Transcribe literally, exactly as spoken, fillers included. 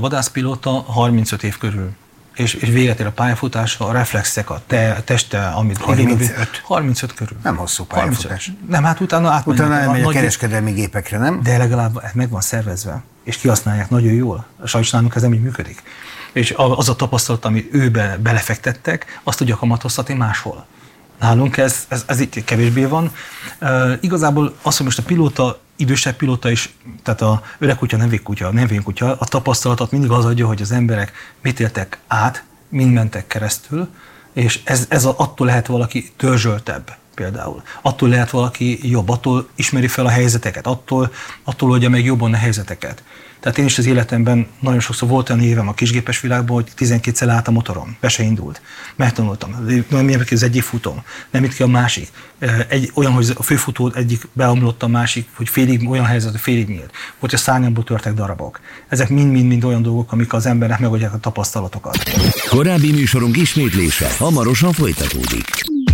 vadászpilóta harmincöt év körül. És, és véget ér a pályafutása, a reflexek, a, te, a teste, amit... harmincöt? harmincöt körül. Nem hosszú pályafutás. harmincöt. Nem, hát utána átmegy. Utána elmegy a kereskedelmi gépekre, nem? De legalább meg van szervezve, és kihasználják nagyon jól. Sajnos nálunk ez nem így működik. És az a tapasztalat, amit őbe belefektettek, azt tudja kamatoztatni máshol. Nálunk ez, ez, ez itt kevésbé van. E, igazából az, hogy most a pilóta, idősebb pilóta is, tehát a öreg kutya, nem végkutya, nem végkutya, a tapasztalatot mindig az adja, hogy az emberek mit éltek át, mind mentek keresztül, és ez, ez a, attól lehet valaki törzsöltebb például. Attól lehet valaki jobb, attól ismeri fel a helyzeteket, attól, attól oldja meg jobban a helyzeteket. Tehát én is az életemben nagyon sokszor volt olyan évem a kisgépes világban, hogy tizenkétszer állt a motorom, be se indult. Megtanultam. Nem ilyen az egyik futom, nem itt ki a másik. Egy, olyan, hogy a főfutó egyik beomlott a másik, hogy félig, olyan helyzet, hogy félig nyílt. Vagy a szárnyamból törtek darabok. Ezek mind-mind-mind olyan dolgok, amik az embernek megadják a tapasztalatokat. Korábbi műsorunk ismétlése hamarosan folytatódik.